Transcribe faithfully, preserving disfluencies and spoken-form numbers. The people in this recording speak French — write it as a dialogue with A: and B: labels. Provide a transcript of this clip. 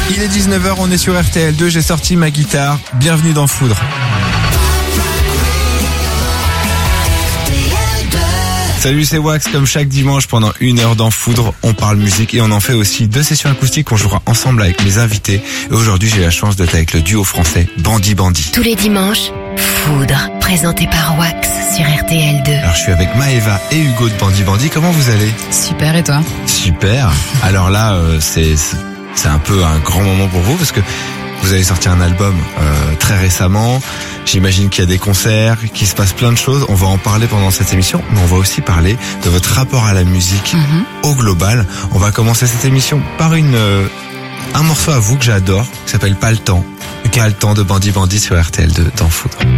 A: Il est dix-neuf heures, on est sur R T L deux, j'ai sorti ma guitare. Bienvenue dans Foudre. Salut, c'est Wax. Comme chaque dimanche pendant une heure dans Foudre, on parle musique et on en fait aussi deux sessions acoustiques qu'on jouera ensemble avec mes invités. Et aujourd'hui, j'ai la chance d'être avec le duo français Bandi Bandi.
B: Tous les dimanches, Foudre, présenté par Wax sur R T L deux.
A: Alors, je suis avec Maëva et Hugo de Bandi Bandi. Comment vous allez?
C: Super, et toi?
A: Super. Alors là, euh, c'est c'est un peu un grand moment pour vous parce que vous avez sorti un album euh, très récemment. J'imagine qu'il y a des concerts, qu'il se passe plein de choses. On va en parler pendant cette émission, mais on va aussi parler de votre rapport à la musique mm-hmm. au global. On va commencer cette émission par une euh, un morceau à vous que j'adore, qui s'appelle Pas le temps. Pas le temps de Bandi Bandi sur R T L deux dans Foudre.